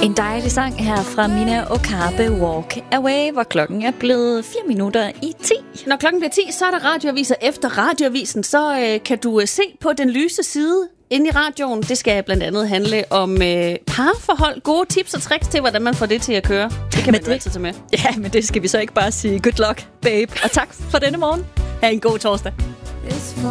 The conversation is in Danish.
En dejlig sang her fra Mina Okabe, Walk Away, hvor klokken er blevet 4 minutter i 10. Når klokken bliver 10, så er der radioaviser. Efter radioavisen, så kan du se på den lyse side inde i radioen. Det skal blandt andet handle om parforhold, gode tips og tricks til, hvordan man får det til at køre. Det kan man jo altid tage med. Ja, men det skal vi så ikke bare sige good luck, babe. Og tak for denne morgen. Ha' en god torsdag.